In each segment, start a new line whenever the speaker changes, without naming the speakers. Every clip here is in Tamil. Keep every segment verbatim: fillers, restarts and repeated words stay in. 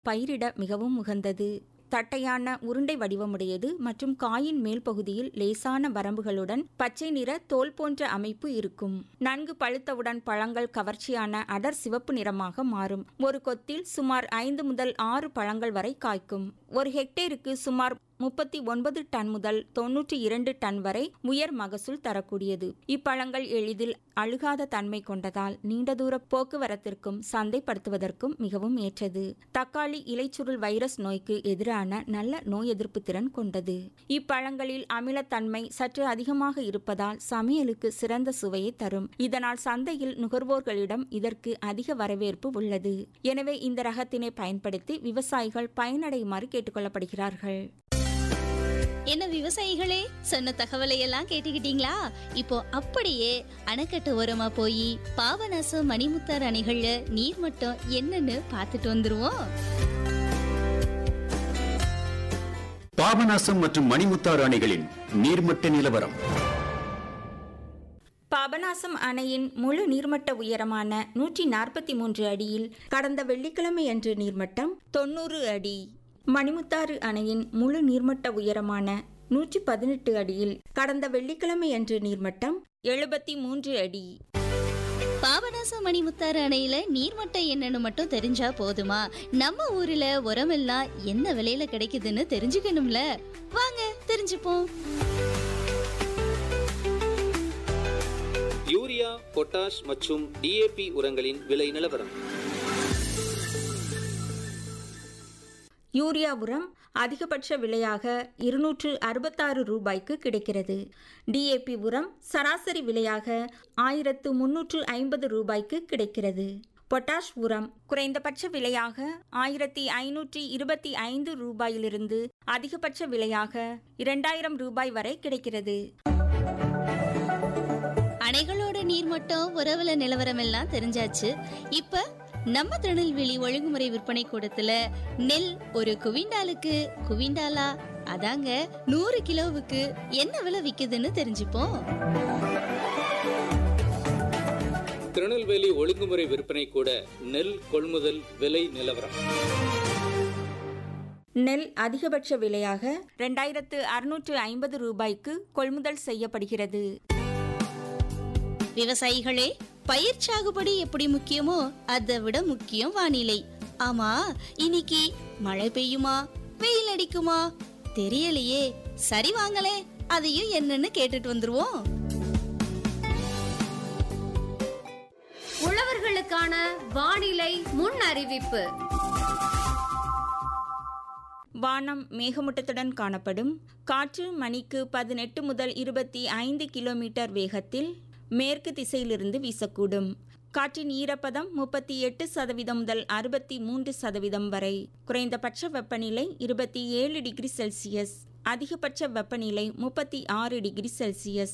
பயிரிட மிகவும் உகந்தது. தட்டையான உருண்டை வடிவமுடையது மற்றும் காயின் மேல் பகுதியில் லேசான வரம்புகளுடன் பச்சை நிற தோல் போன்ற அமைப்பு இருக்கும். நன்கு பழுத்தவுடன் பழங்கள் கவர்ச்சியான அடர் சிவப்பு நிறமாக மாறும். ஒரு கொத்தில் சுமார் ஐந்து முதல் ஆறு பழங்கள் வரை காய்க்கும். ஒரு ஹெக்டேருக்கு சுமார் முப்பத்தி ஒன்பது டன் முதல் தொன்னூற்றி இரண்டு டன் வரை உயர் மகசூல் தரக்கூடியது. இப்பழங்கள் எளிதில் அழுகாத தன்மை கொண்டதால் நீண்ட தூர போக்குவரத்திற்கும் சந்தைப்படுத்துவதற்கும் மிகவும் ஏற்றது. தக்காளி இலைச்சுருள் வைரஸ் நோய்க்கு எதிரான நல்ல நோய் எதிர்ப்பு திறன் கொண்டது. இப்பழங்களில் அமிலத்தன்மை சற்று அதிகமாக இருப்பதால் சமையலுக்கு சிறந்த சுவையை தரும். இதனால் சந்தையில் நுகர்வோர்களிடம் இதற்கு அதிக வரவேற்பு உள்ளது. எனவே இந்த ரகத்தினை பயன்படுத்தி விவசாயிகள் பயனடையுமாறு கேட்டுக்கொள்ளப்படுகிறார்கள்.
என்ன விவசாயிகளே, சொன்ன தகவலை எல்லாம் கேட்டுக்கிட்டீங்களா? இப்போ அப்படியே அணைக்கட்டு ஓரமா போய் பாபநாசம் மணிமுத்தாறு அணைகள்ல நீர்மட்டம் என்னன்னு பார்த்துட்டு வந்துருவோம்.
பாபநாசம் மற்றும் மணிமுத்தாறு அணைகளின் நீர்மட்ட நிலவரம்.
பாபநாசம் அணையின் முழு நீர்மட்ட உயரமான நூற்றி நாற்பத்தி மூன்று அடியில் கடந்த வெள்ளிக்கிழமை அன்று நீர்மட்டம் தொன்னூறு அடி. மணிமுத்தாறு அணையின் முழு நீர்மட்ட உயரமான நூற்றி பதினெட்டு அடியில் கடந்த வெள்ளிக்கிழமை அன்று நீர்மட்டம் எழுபத்தி மூன்று அடி.
பாபநாசம் மணிமுத்தாறு அணையில நீர்மட்டம் என்னன்னு மட்டும் தெரிஞ்சா போதுமா? நம்ம ஊர்ல உரமெல்லாம் என்ன விலையில கிடைக்குதுன்னு தெரிஞ்சுக்கணும்ல. வாங்க தெரிஞ்சுப்போம்.
யூரியா, பொட்டாஷ் மற்றும் டிஏபி உரங்களின் விலை நிலவரம்.
யூரியா உரம் அதிகபட்ச விலையாக இருநூற்று அறுபத்தாறு ரூபாய்க்கு கிடைக்கிறது. டிஏபி உரம் சராசரி விலையாக ஆயிரத்து முன்னூற்று ஐம்பது ரூபாய்க்கு கிடைக்கிறது. பொட்டாஷ் உரம் குறைந்தபட்ச விலையாக ஆயிரத்தி ஐநூற்றி இருபத்தி ஐந்து ரூபாயிலிருந்து அதிகபட்ச விலையாக இரண்டாயிரம் ரூபாய் வரை கிடைக்கிறது.
அணைகளோட நீர்மட்டம் உறவுல நிலவரம் எல்லாம் தெரிஞ்சாச்சு. இப்ப நம்ம திருநெல்வேலி ஒழுங்குமுறை விற்பனை கூடத்துல நெல் ஒரு குவிண்டாலுக்கு குவிண்டாலா அதாங்க நூறு கிலோவுக்கு என்ன விலை விக்குதுன்னு தெரிஞ்சுப்போம்.
திருநெல்வேலி ஒழுங்குமுறை விற்பனை கூட நெல் கொள்முதல் விலை நிலவரம்.
நெல் அதிகபட்ச விலையாக இரண்டாயிரத்து அறுநூற்று ஐம்பது ரூபாய்க்கு கொள்முதல் செய்யப்படுகிறது.
விவசாயிகளே, பயிர் சாகுபடி எப்படி முக்கியமோ அதை விட முக்கியம் வானிலை. ஆமா, இன்னைக்கு மழை பெய்யுமா வெயில் அடிக்குமா தெரியலையே. சரி வாங்களே, அதையும் என்னன்னு கேட்டுட்டு வந்துருவோம்.
உழவர்களுக்கான வானிலை முன் அறிவிப்பு.
வானம் மேகமூட்டத்துடன் காணப்படும். காற்று மணிக்கு பதினெட்டு முதல் இருபத்தி ஐந்து கிலோமீட்டர் வேகத்தில் மேற்கு திசையிலிருந்து வீசக்கூடும். காற்றின் ஈரப்பதம் முப்பத்தி எட்டு சதவீதம் முதல் அறுபத்தி மூன்று சதவீதம் வரை. குறைந்தபட்ச வெப்பநிலை இருபத்தி ஏழு டிகிரி செல்சியஸ், அதிகபட்ச வெப்பநிலை முப்பத்தி ஆறு டிகிரி செல்சியஸ்.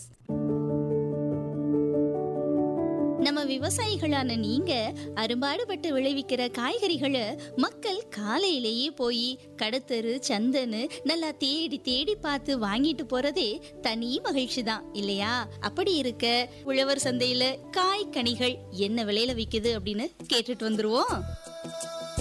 நம்ம விவசாயிகளான நீங்க அரும்பாடுபட்டு விளைவிக்கிற காய்கறிகளை மக்கள் காலையிலேயே போய் கடத்தரு சந்தன்னு நல்லா தேடி தேடி பார்த்து வாங்கிட்டு போறதே தனி மகிழ்ச்சி தான் இல்லையா? அப்படி இருக்க உழவர் சந்தையில காய் கனிகள் என்ன விலையில விக்குது அப்படின்னு கேட்டுட்டு வந்துருவோம்.